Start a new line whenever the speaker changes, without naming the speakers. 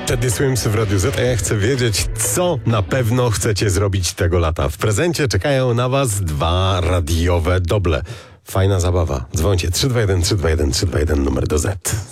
Teddy Swims w Radiu Z, a ja chcę wiedzieć, co na pewno chcecie zrobić tego lata. W prezencie czekają na was 2 radiowe doble. Fajna zabawa. Dzwońcie 321 321 321 numer do Z.